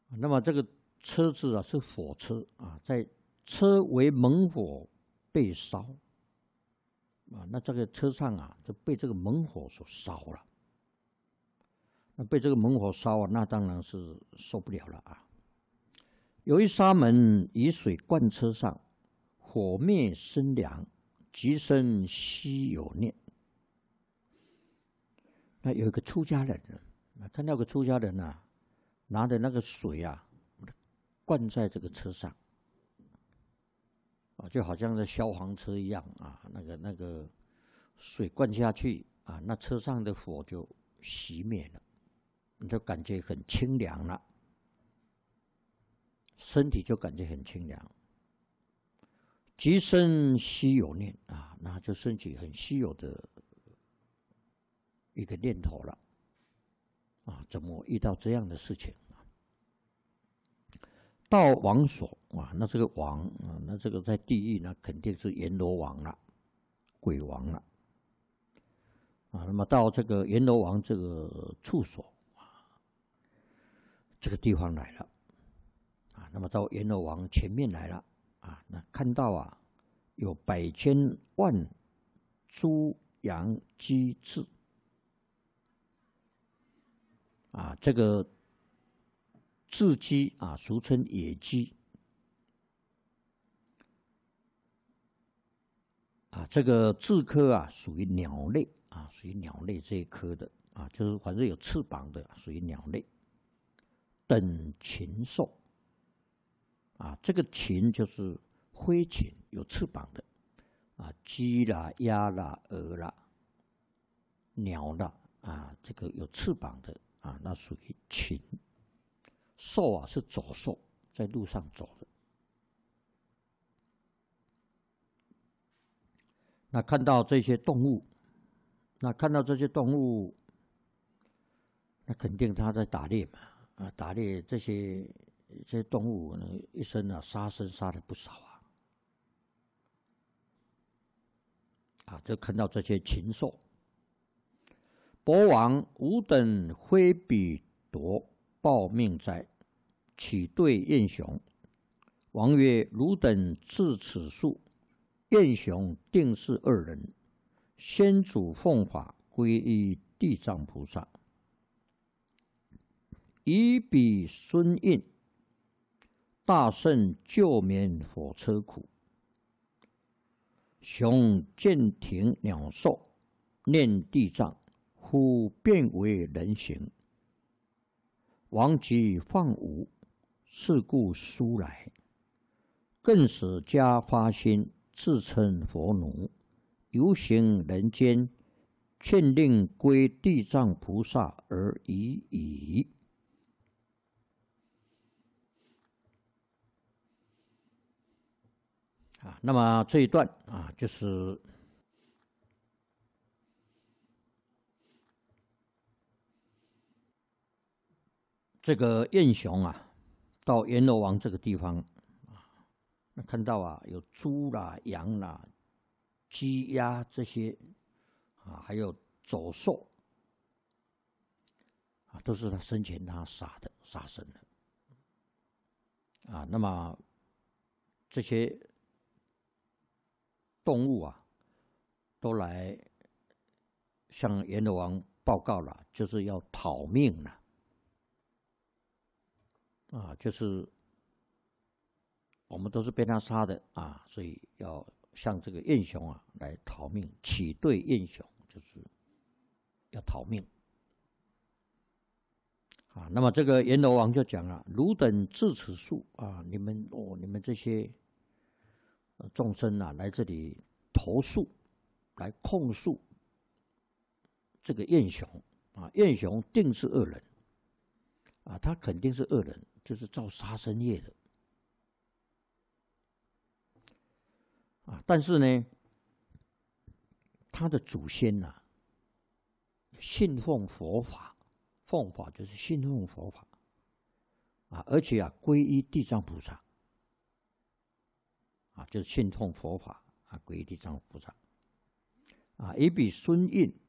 那么这个车子啊是火车啊，在车为猛火被烧啊，那这个车上啊就被这个猛火所烧了。那被这个猛火烧啊，那当然是受不了了啊。由于沙门以水灌车上，火灭生凉，即生希有念。那有一个出家人看到个出家人啊，拿着那个水啊，灌在这个车上啊，就好像在消防车一样啊，那个水灌下去啊，那车上的火就熄灭了，你就感觉很清凉了，身体就感觉很清凉。即生希有念啊，那就升起很稀有的一个念头了啊！怎么遇到这样的事情啊？到王所啊，那这个王啊，那这个在地狱呢，肯定是阎罗王了，鬼王了啊。那么到这个阎罗王这个处所啊，这个地方来了啊。那么到阎罗王前面来了啊，那看到啊，有百千万猪羊鸡雉啊，这个雉鸡啊，俗称野鸡啊，这个雉科啊，属于鸟类啊，属于鸟类这一科的啊，就是反正有翅膀的，属于鸟类。等禽兽啊，这个禽就是飞禽，有翅膀的啊，鸡啦、鸭啦、鹅啦、鸟啦啊，这个有翅膀的啊，那属于禽。兽啊是走兽，在路上走的。那看到这些动物，那肯定他在打猎嘛啊，打猎这些动物呢，一生啊杀生杀了不少啊，就看到这些禽兽。博王吾等挥笔夺报命哉，岂对燕雄？王曰：汝等至此数，燕雄定是二人。先祖奉法归依地藏菩萨，以彼孙印，大圣救免火车苦。雄见庭鸟兽，念地藏，忽变为人形。王即放吾，是故书来，更使加发心，自称佛奴，游行人间，劝令归地藏菩萨而已矣。啊，那么这一段啊，就是这个燕雄啊，到阎罗王这个地方啊，那看到啊，有猪啦、羊啦、鸡鸭这些啊，还有走兽啊，都是他生前他杀生的啊。那么这些动物啊，都来向阎罗王报告了，就是要讨命了啊，就是我们都是被他杀的啊，所以要向这个燕雄啊来讨命，起对燕雄，就是要讨命啊。那么这个阎罗王就讲了：汝等至此数啊，你们这些众生啊，来这里投诉，来控诉这个燕雄啊，燕雄定是恶人啊，他肯定是恶人，就是造杀生业的啊。但是呢，他的祖先呐，信奉佛法，奉法就是信奉佛法啊，而且啊，皈依地藏菩萨啊，就是信奉佛法啊，皈依地藏菩萨啊，以彼孙印